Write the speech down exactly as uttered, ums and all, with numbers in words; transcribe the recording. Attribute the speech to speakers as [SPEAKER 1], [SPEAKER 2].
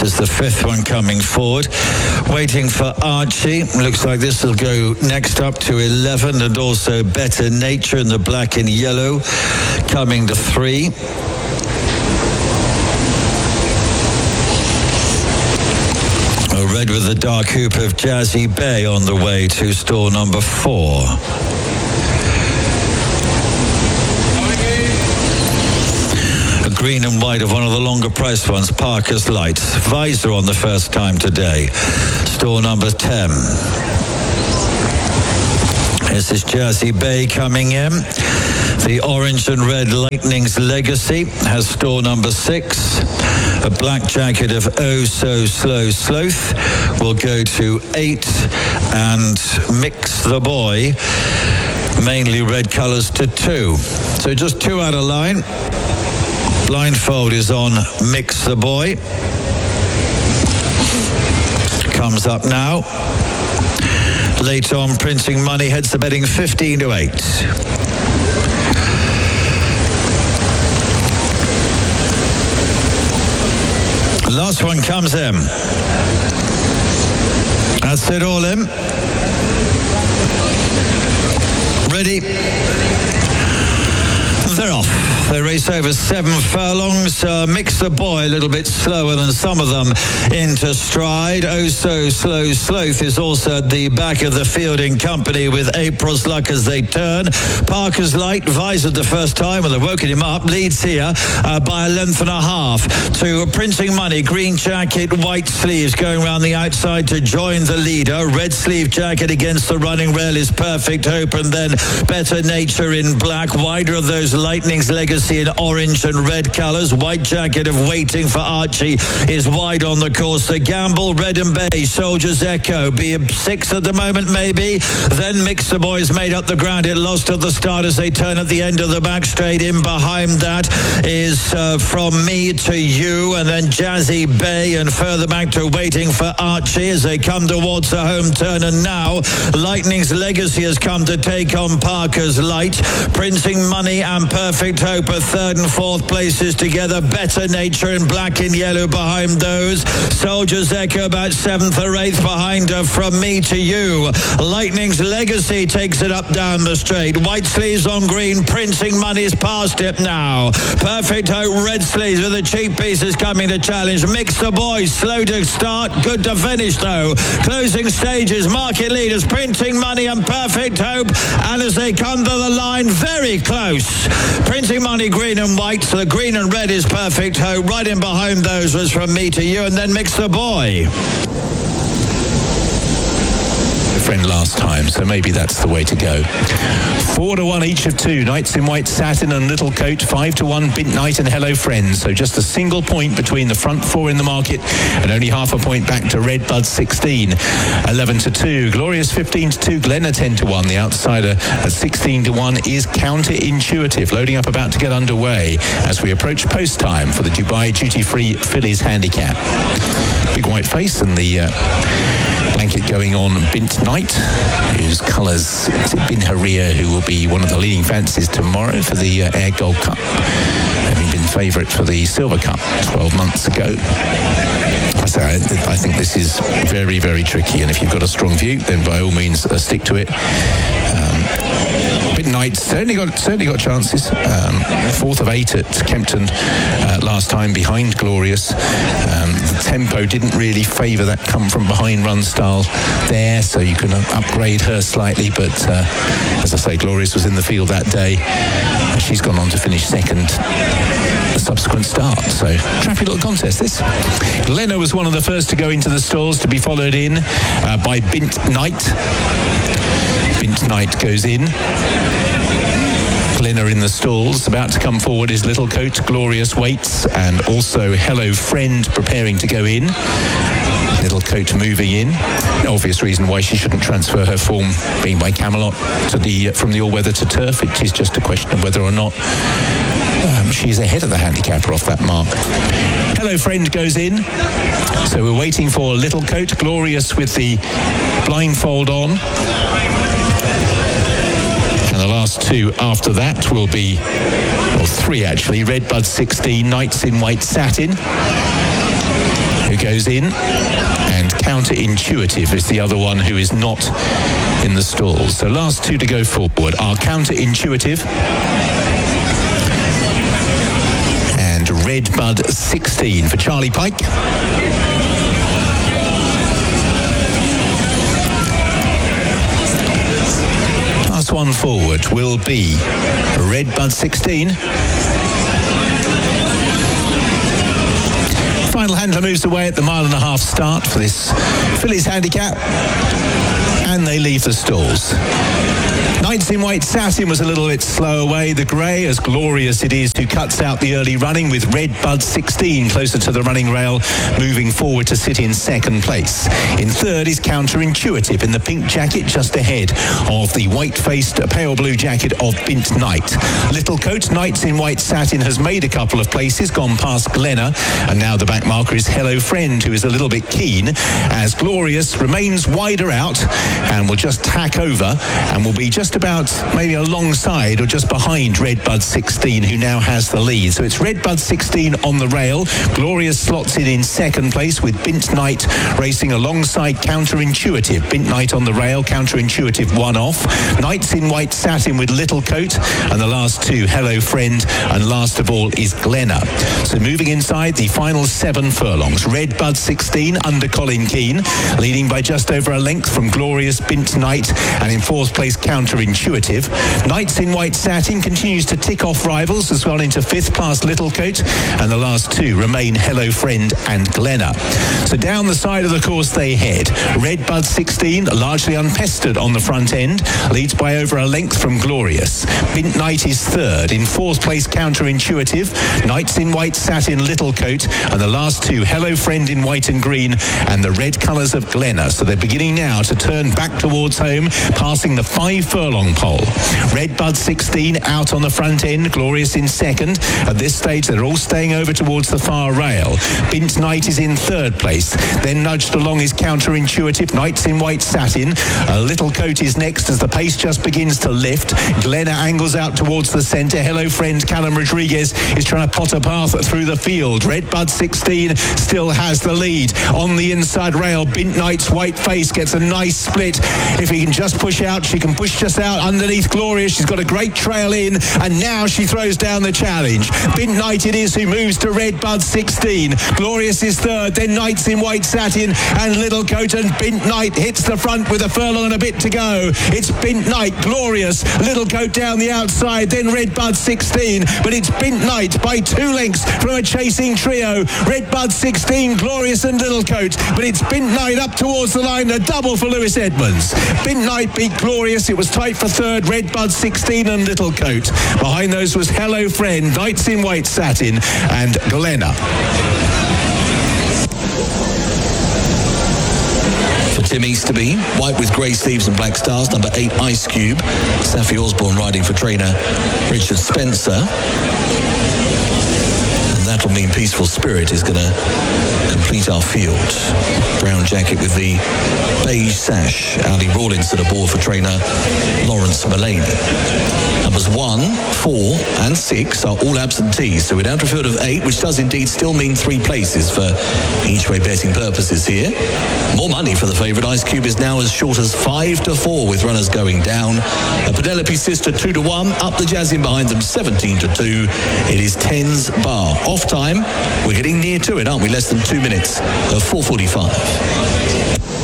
[SPEAKER 1] is the fifth one coming forward. Waiting for Archie. Looks like this will go next up to eleven, and also Better Nature in the black and yellow coming to three. Red with the dark hoop of Jazzy Bay on the way to stall number four. A green and white of one of the longer priced ones, Parker's Light. Visor on the first time today. Stall number ten. This is Jazzy Bay coming in. The orange and red Lightning's Legacy has store number six. A black jacket of Oh So Slow Sloth will go to eight, and Mix the Boy, mainly red colours, to two. So just two out of line. Blindfold is on Mix the Boy. Comes up now. Late on, Printing Money heads the betting fifteen to eight. Last one comes in. That's it, all in. Ready. They're off. They race over seven furlongs. Uh, Mix the Boy a little bit slower than some of them into stride. Oh So Slow Sloth is also at the back of the fielding company with April's Luck as they turn. Parker's Light, visored the first time when they've woken him up, leads here uh, by a length and a half to Printing Money. Green jacket, white sleeves going around the outside to join the leader. Red sleeve jacket against the running rail is Perfect Hope, and then Better Nature in black. Wider of those Lightning's Legacy in orange and red colours. White jacket of Waiting for Archie is wide on the course. The Gamble, Red and Bay, Soldier's Echo, be a six at the moment maybe. Then Mix the Boys made up the ground. It lost at the start as they turn at the end of the back straight. In behind that is uh, From Me to You, and then Jazzy Bay, and further back to Waiting for Archie as they come towards the home turn. And now Lightning's Legacy has come to take on Parker's Light. Printing Money and Perfect Hope are third and fourth places together. Better Nature in black and yellow behind those. Soldier's Echo about seventh or eighth behind her. From Me to You. Lightning's Legacy takes it up down the straight. White sleeves on green. Printing Money's past it now. Perfect Hope, red sleeves with the cheap pieces coming to challenge. Mix the Boys, slow to start, good to finish though. Closing stages, market leaders, Printing Money and Perfect Hope, and as they come to the line, very close. Printing Money, green and white, so the green and red is Perfect Hope. Right in behind those was From Me to You, and then Mix the Boy.
[SPEAKER 2] Friend last time, so maybe that's the way to go. Four to one each of two. Knights in White Satin and Little Coat. Five to one Bint Night and Hello Friends. So just a single point between the front four in the market, and only half a point back to Red Bud sixteen. Eleven to two. Glorious fifteen to two. Glenna ten to one. The outsider at sixteen to one is Counterintuitive. Loading up, about to get underway as we approach post time for the Dubai Duty Free Fillies Handicap. Big white face and the uh, blanket going on Bint Night, whose colours, is it Bin Haria, who will be one of the leading fancies tomorrow for the uh, Air Gold Cup, having been favourite for the Silver Cup twelve months ago. So I, I think this is very, very tricky, and if you've got a strong view, then by all means uh, stick to it. Um, Bint Night certainly got certainly got chances. Um, fourth of eight at Kempton uh, last time behind Glorious. Um, the tempo didn't really favour that come from behind run style there, so you can upgrade her slightly. But uh, as I say, Glorious was in the field that day. She's gone on to finish second the subsequent start. So trappy little contest this. Glenna was one of the first to go into the stalls, to be followed in uh, by Bint Night. Bint Night goes in. Glenna in the stalls. About to come forward is Little Coat, Glorious waits, and also Hello Friend preparing to go in. Little Coat moving in. No obvious reason why she shouldn't transfer her form, being by Camelot, to the from the all-weather to turf. It is just a question of whether or not um, she's ahead of the handicapper off that mark. Hello Friend goes in. So we're waiting for Little Coat, Glorious with the blindfold on. And the last two after that will be, well, three actually, Red Bud sixteen, Knights in White Satin. who goes in, and Counterintuitive is the other one who is not in the stalls. So last two to go forward are Counterintuitive and Red Bud sixteen for Charlie Pike. Last one forward will be Red Bud sixteen. Final handler moves away at the mile and a half start for this fillies handicap, and they leave the stalls. Knights in White Satin was a little bit slow away. The grey, as glorious it is, who cuts out the early running, with Red Bud sixteen closer to the running rail, moving forward to sit in second place. In third is Counterintuitive in the pink jacket just ahead of the white-faced pale blue jacket of Bint Knight. Little Coat, Knights in White Satin, has made a couple of places, gone past Glenna, and now the back marker is Hello Friend, who is a little bit keen, as Glorious remains wider out and will just tack over and will be just about maybe alongside or just behind Red Bud sixteen, who now has the lead. So it's Red Bud sixteen on the rail. Glorious slots in in second place, with Bint Knight racing alongside Counterintuitive. Bint Knight on the rail, Counterintuitive one off. Knights in White Satin with Little Coat, and the last two, Hello Friend, and last of all is Glenna. So moving inside the final seven furlongs, Red Bud sixteen under Colin Keane, leading by just over a length from Glorious, Bint Knight, and in fourth place Counterintuitive. Knights in White Satin continues to tick off rivals, as well into fifth past Little Coat, and the last two remain Hello Friend and Glenna. So down the side of the course they head. Red Bud sixteen, largely unpestered on the front end, leads by over a length from Glorious. Bint Knight is third. In fourth place Counterintuitive, Knights in White Satin, Little Coat, and the last two, Hello Friend in white and green, and the red colours of Glenna. So they're beginning now to turn back towards home, passing the five furlong pole. Red Bud sixteen out on the front end, Glorious in second. At this stage they're all staying over towards the far rail. Bint Knight is in third place. Then nudged along is Counterintuitive, Knights in White Satin. A Little Coat is next as the pace just begins to lift. Glenna angles out towards the centre. Hello Friend, Callum Rodriguez, is trying to pot a path through the field. Red Bud sixteen still has the lead. On the inside rail, Bint Knight's white face gets a nice split. If he can just push out, she can push just out underneath Glorious. She's got a great trail in, and now she throws down the challenge. Bint Knight it is who moves to Red Bud sixteen. Glorious is third, then Knights in White Satin and Little Coat, and Bint Knight hits the front with a furlong and a bit to go. It's Bint Knight, Glorious, Little Coat down the outside, then Red Bud sixteen, but it's Bint Knight by two lengths from a chasing trio. Red Bud sixteen, Glorious and Little Coat, but it's Bint Knight up towards the line, a double for Lewis Edmonds. Bint Knight beat Glorious, it was tight for third, Red Bud sixteen and Little Coat. Behind those was Hello Friend, Knights in White Satin and Glenna.
[SPEAKER 3] For Tim Easterby, white with grey sleeves and black stars, number eight Ice Cube. Saffie Osborne riding for trainer Richard Spencer. That'll mean Peaceful Spirit is going to complete our field. Brown jacket with the beige sash. Ali Rawlinson aboard for trainer Lawrence Mullaney. Numbers one, four and six are all absentees, so we're down to a field of eight, which does indeed still mean three places for each way betting purposes here. More money for the favourite. Ice Cube is now as short as five to four with runners going down. A Penelope Sister two to one, up the Jazz in behind them seventeen to two. It is tens bar. Off time, we're getting near to it, aren't we? Less than two minutes of four forty-five.